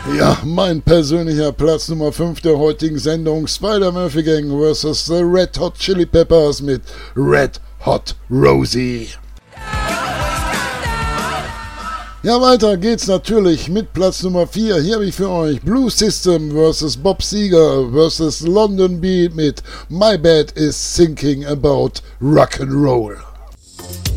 Ja, mein persönlicher Platz Nummer 5 der heutigen Sendung: Spider-Murphy Gang vs. The Red Hot Chili Peppers mit Red Hot Rosie. Ja, weiter geht's natürlich mit Platz Nummer 4. Hier habe ich für euch Blue System vs. Bob Seger vs. London Beat mit My Bed is Thinking About Rock'n'Roll.